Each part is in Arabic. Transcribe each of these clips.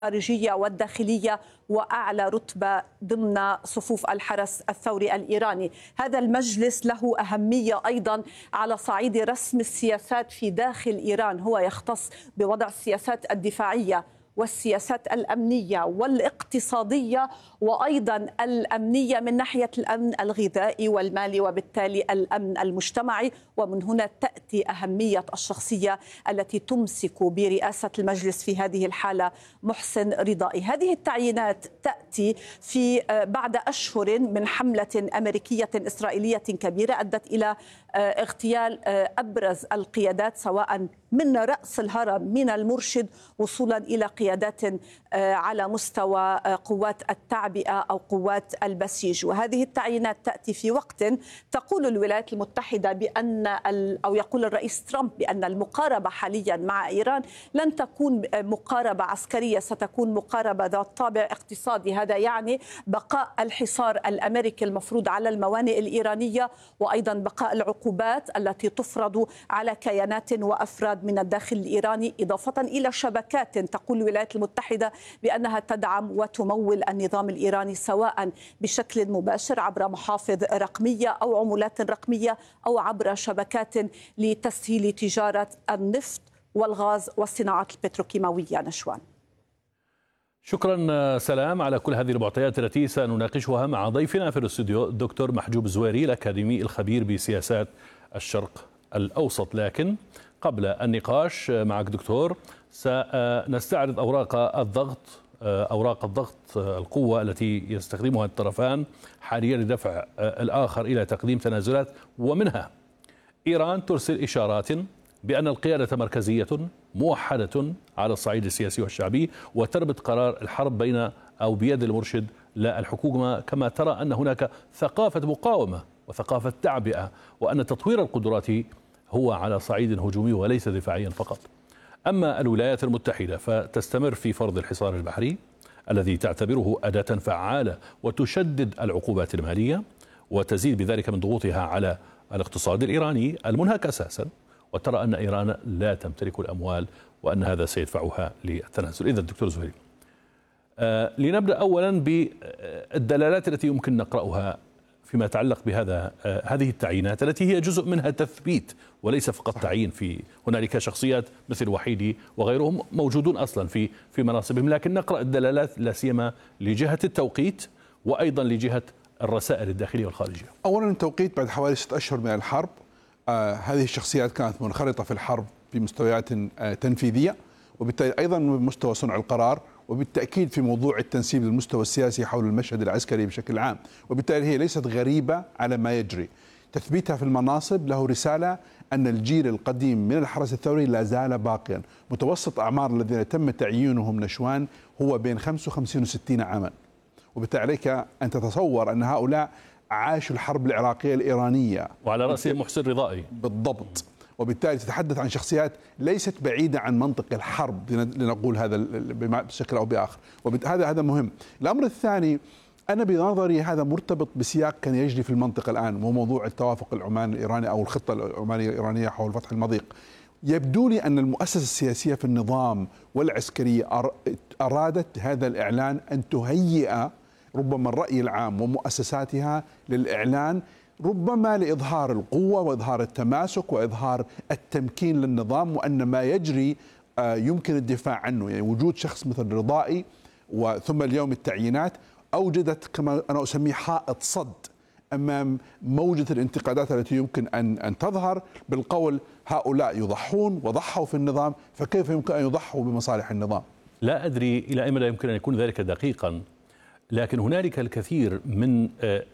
الخارجية والداخلية وأعلى رتبة ضمن صفوف الحرس الثوري الإيراني. هذا المجلس له أهمية أيضا على صعيد رسم السياسات في داخل إيران، هو يختص بوضع السياسات الدفاعية والسياسات الأمنية والاقتصادية وأيضا الأمنية من ناحية الأمن الغذائي والمالي وبالتالي الأمن المجتمعي. ومن هنا تأتي أهمية الشخصية التي تمسك برئاسة المجلس في هذه الحالة، محسن رضائي. هذه التعيينات تأتي في بعد أشهر من حملة أمريكية إسرائيلية كبيرة أدت إلى اغتيال أبرز القيادات سواء من رأس الهرم من المرشد وصولا إلى قيادات على مستوى قوات التعبئة أو قوات البسيج. وهذه التعيينات تأتي في وقت تقول الولايات المتحدة بأن أو يقول الرئيس ترامب بأن المقاربة حاليا مع إيران لن تكون مقاربة عسكرية، ستكون مقاربة ذات طابع اقتصادي. هذا يعني بقاء الحصار الأمريكي المفروض على الموانئ الإيرانية وأيضا بقاء العقوبات التي تفرض على كيانات وأفراد من الداخل الإيراني، إضافة إلى شبكات تقول الولايات المتحدة بأنها تدعم وتمول النظام الإيراني سواء بشكل مباشر عبر محافظ رقمية أو عملات رقمية أو عبر شبكات لتسهيل تجارة النفط والغاز والصناعات البتروكيماوية. نشوان. شكرا سلام على كل هذه المعطيات التي سنناقشها مع ضيفنا في الاستوديو الدكتور محجوب الزويري الأكاديمي الخبير بسياسات الشرق الأوسط. لكن قبل النقاش معك دكتور سنستعرض أوراق الضغط القوة التي يستخدمها الطرفان حاليا لدفع الآخر إلى تقديم تنازلات، ومنها إيران ترسل إشارات بأن القيادة مركزية موحدة على الصعيد السياسي والشعبي وتربط قرار الحرب بيد المرشد لا الحكومة، كما ترى أن هناك ثقافة مقاومة وثقافة تعبئة وأن تطوير القدرات هو على صعيد هجومي وليس دفاعيا فقط. أما الولايات المتحدة فتستمر في فرض الحصار البحري الذي تعتبره أداة فعالة وتشدد العقوبات المالية وتزيد بذلك من ضغوطها على الاقتصاد الإيراني المنهك أساسا، وترى أن إيران لا تمتلك الأموال وأن هذا سيدفعها للتنازل. إذا دكتور زهير، لنبدأ أولا بالدلالات التي يمكن نقرأها فيما يتعلق هذه التعيينات التي هي جزء منها تثبيت وليس فقط تعيين. هنالك شخصيات مثل وحيدي وغيرهم موجودون أصلا في مناصبهم، لكن نقرأ الدلالات لا سيما لجهة التوقيت وأيضا لجهة الرسائل الداخلية والخارجية. أولا التوقيت بعد حوالي 6 أشهر من الحرب. هذه الشخصيات كانت منخرطة في الحرب في مستويات تنفيذية وبالتالي أيضا بمستوى صنع القرار، وبالتأكيد في موضوع التنسيب للمستوى السياسي حول المشهد العسكري بشكل عام، وبالتالي هي ليست غريبة على ما يجري. تثبيتها في المناصب له رسالة أن الجيل القديم من الحرس الثوري لا زال باقيا. متوسط أعمار الذين تم تعيينهم نشوان هو بين 55 و60 عاما، وبالتالي عليك أن تتصور أن هؤلاء عاشوا الحرب العراقية الإيرانية وعلى رأسهم محسن رضائي بالضبط. وبالتالي تتحدث عن شخصيات ليست بعيدة عن منطق الحرب لنقول هذا بشكل أو بآخر، هذا مهم. الأمر الثاني، أنا بنظري هذا مرتبط بسياق كان يجري في المنطقة الآن، وهو موضوع التوافق العماني الإيراني أو الخطة العمانية الإيرانية حول فتح المضيق. يبدو لي أن المؤسسة السياسية في النظام والعسكرية أرادت هذا الإعلان أن تهيئ ربما الرأي العام ومؤسساتها للإعلان، ربما لإظهار القوة وإظهار التماسك وإظهار التمكين للنظام، وأن ما يجري يمكن الدفاع عنه. يعني وجود شخص مثل رضائي وثم اليوم التعيينات أوجدت كما أنا أسميه حائط صد أمام موجة الانتقادات التي يمكن أن تظهر بالقول هؤلاء يضحون وضحوا في النظام، فكيف يمكن أن يضحوا بمصالح النظام؟ لا أدري إلى أي مدى يمكن أن يكون ذلك دقيقا، لكن هنالك الكثير من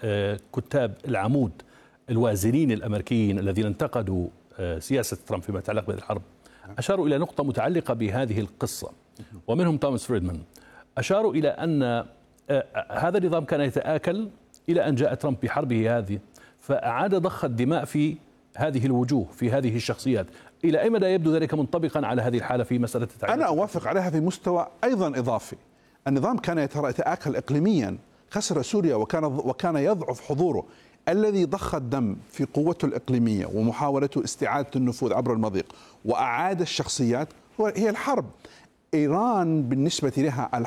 كتاب العمود الوازنين الأمريكيين الذين انتقدوا سياسة ترامب فيما يتعلق بالحرب أشاروا إلى نقطة متعلقة بهذه القصة، ومنهم توماس فريدمان. أشاروا إلى أن هذا النظام كان يتآكل إلى أن جاء ترامب بحربه هذه فأعاد ضخ الدماء في هذه الوجوه في هذه الشخصيات. إلى أي مدى يبدو ذلك منطبقا على هذه الحالة في مسألة التعيين؟ أنا أوافق عليها في مستوى أيضا إضافي. النظام كان يتآكل إقليميا، خسر سوريا وكان يضعف حضوره. الذي ضخ الدم في قوته الإقليمية ومحاولته استعادة النفوذ عبر المضيق وأعاد الشخصيات هي الحرب. إيران بالنسبة لها